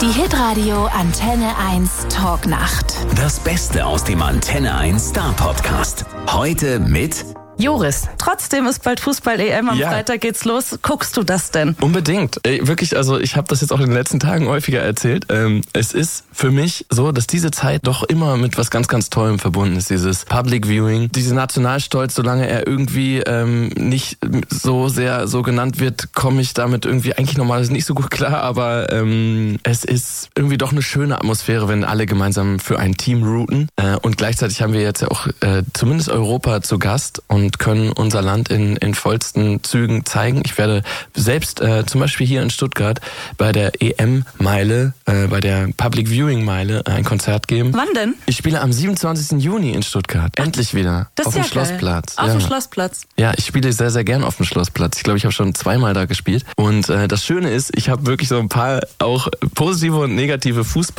Die Hitradio Antenne 1 Talknacht. Das Beste aus dem Antenne 1 Star Podcast. Heute mit Joris, trotzdem ist bald Fußball-EM, am Freitag geht's los. Guckst du das denn? Unbedingt. Wirklich, also ich habe das jetzt auch in den letzten Tagen häufiger erzählt. Es ist für mich so, dass diese Zeit doch immer mit was ganz, ganz Tollem verbunden ist. Dieses Public Viewing, dieser Nationalstolz, solange er irgendwie nicht so sehr so genannt wird, komme ich damit irgendwie eigentlich normalerweise nicht so gut klar. Aber es ist irgendwie doch eine schöne Atmosphäre, wenn alle gemeinsam für ein Team routen. Und gleichzeitig haben wir jetzt ja auch zumindest Europa zu Gast und können unser Land in vollsten Zügen zeigen. Ich werde selbst zum Beispiel hier in Stuttgart bei der EM-Meile, bei der Public Viewing-Meile ein Konzert geben. Wann denn? Ich spiele am 27. Juni in Stuttgart. Endlich wieder. Das auf ist dem Schlossplatz. Auf dem Schlossplatz. Ja, ich spiele sehr, sehr gern auf dem Schlossplatz. Ich glaube, ich habe schon 2-mal da gespielt. Und das Schöne ist, ich habe wirklich so ein paar auch positive und negative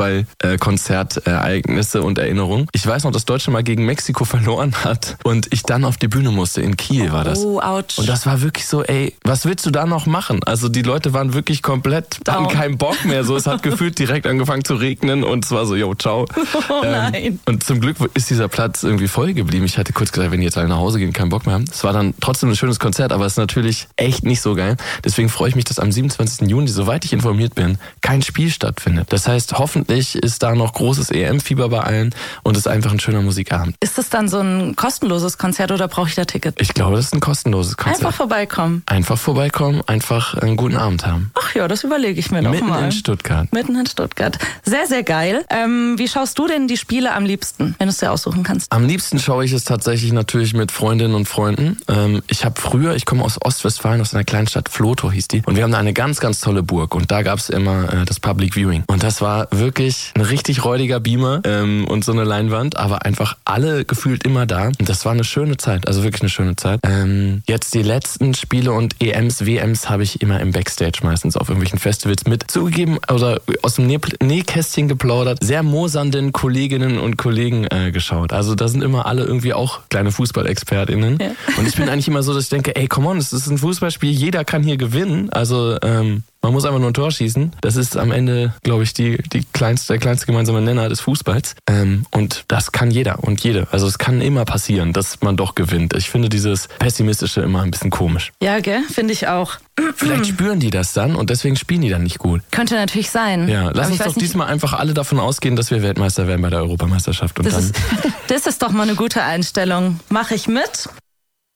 Fußball-Konzertereignisse und Erinnerungen. Ich weiß noch, dass Deutschland mal gegen Mexiko verloren hat und ich dann auf die Bühne musste. In Kiel war das. Oh, ouch. Und das war wirklich so, ey, was willst du da noch machen? Also die Leute waren wirklich komplett, hatten keinen Bock mehr. So, es hat gefühlt direkt angefangen zu regnen und es war so, yo, ciao. Oh nein. Und zum Glück ist dieser Platz irgendwie voll geblieben. Ich hatte kurz gesagt, wenn die jetzt alle nach Hause gehen, keinen Bock mehr haben. Es war dann trotzdem ein schönes Konzert, aber es ist natürlich echt nicht so geil. Deswegen freue ich mich, dass am 27. Juni, soweit ich informiert bin, kein Spiel stattfindet. Das heißt, hoffentlich ist da noch großes EM-Fieber bei allen und es ist einfach ein schöner Musikabend. Ist das dann so ein kostenloses Konzert oder brauche ich da Ticket? Ich glaube, das ist ein kostenloses Konzert. Einfach vorbeikommen. Einfach vorbeikommen, einfach einen guten Abend haben. Ach ja, das überlege ich mir noch mal. Mitten in Stuttgart. Mitten in Stuttgart. Sehr, sehr geil. Wie schaust du denn die Spiele am liebsten, wenn du es dir aussuchen kannst? Am liebsten schaue ich es tatsächlich natürlich mit Freundinnen und Freunden. Ich komme aus Ostwestfalen, aus einer kleinen Stadt, Vlotho hieß die. Und wir haben da eine ganz, ganz tolle Burg. Und da gab es immer das Public Viewing. Und das war wirklich ein richtig räudiger Beamer und so eine Leinwand. Aber einfach alle gefühlt immer da. Und das war eine schöne Zeit, also wirklich eine schöne Zeit. Jetzt die letzten Spiele und EMs, WMs habe ich immer im Backstage meistens auf irgendwelchen Festivals mit zugegeben oder aus dem Nähkästchen geplaudert, sehr mosernden Kolleginnen und Kollegen geschaut. Also da sind immer alle irgendwie auch kleine Fußballexpertinnen. Ja. Und ich bin eigentlich immer so, dass ich denke, ey, come on, es ist ein Fußballspiel, jeder kann hier gewinnen. Also man muss einfach nur ein Tor schießen. Das ist am Ende, glaube ich, der kleinste gemeinsame Nenner des Fußballs. Und das kann jeder und jede. Also es kann immer passieren, dass man doch gewinnt. Ich finde dieses Pessimistische immer ein bisschen komisch. Ja, gell? Finde ich auch. Vielleicht spüren die das dann und deswegen spielen die dann nicht gut. Könnte natürlich sein. Ja, lass uns doch diesmal einfach alle davon ausgehen, dass wir Weltmeister werden bei der Europameisterschaft. Und das ist doch mal eine gute Einstellung. Mache ich mit.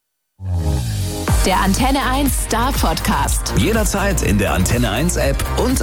Der Antenne 1 Star Podcast. jederzeit in der Antenne 1 App und